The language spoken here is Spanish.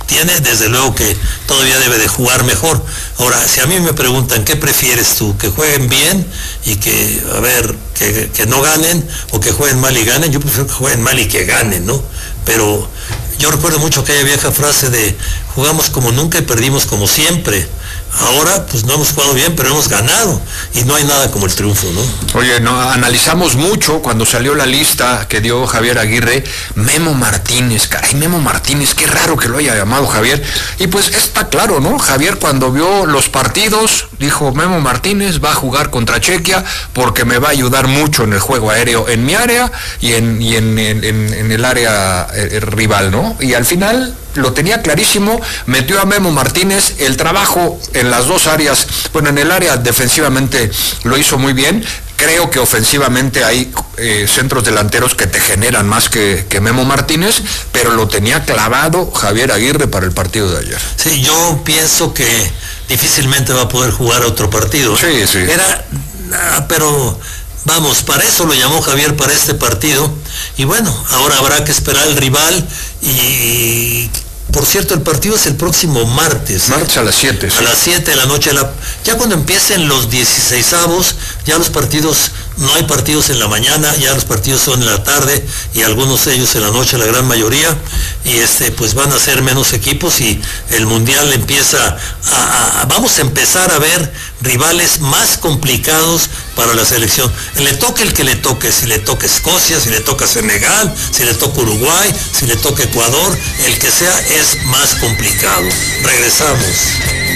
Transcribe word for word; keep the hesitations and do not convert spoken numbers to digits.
tiene, desde luego que todavía debe de jugar mejor. Ahora, si a mí me preguntan, ¿qué prefieres tú? ¿Que jueguen bien y que, a ver, que, que no ganen, o que jueguen mal y ganen? Yo prefiero que jueguen mal y que ganen, ¿no? Pero yo recuerdo mucho aquella vieja frase de jugamos como nunca y perdimos como siempre. Ahora, pues no hemos jugado bien, pero hemos ganado, y no hay nada como el triunfo, ¿no? Oye, no, analizamos mucho cuando salió la lista que dio Javier Aguirre, Memo Martínez, caray, Memo Martínez, qué raro que lo haya llamado Javier, y pues está claro, ¿no? Javier, cuando vio los partidos, dijo, Memo Martínez va a jugar contra Chequia porque me va a ayudar mucho en el juego aéreo, en mi área y en, y en, en, en, en el área eh, rival, ¿no? Y al final lo tenía clarísimo, metió a Memo Martínez, el trabajo en las dos áreas, bueno, en el área defensivamente lo hizo muy bien. Creo que ofensivamente hay eh, centros delanteros que te generan más que, que Memo Martínez, pero lo tenía clavado Javier Aguirre para el partido de ayer. Sí, yo pienso que difícilmente va a poder jugar otro partido. Sí, sí. Era, ah, pero vamos, para eso lo llamó Javier, para este partido, y bueno, ahora habrá que esperar al rival. Y por cierto, el partido es el próximo martes. Martes a las siete. Sí. A las siete de la noche. La, ya cuando empiecen los dieciseisavos, ya los partidos, no hay partidos en la mañana, ya los partidos son en la tarde, y algunos de ellos en la noche, la gran mayoría, y este pues van a ser menos equipos, y el mundial empieza a, a vamos a empezar a ver rivales más complicados para la selección. Le toque el que le toque, si le toca Escocia, si le toca Senegal, si le toca Uruguay, si le toca Ecuador, el que sea es más complicado. Regresamos.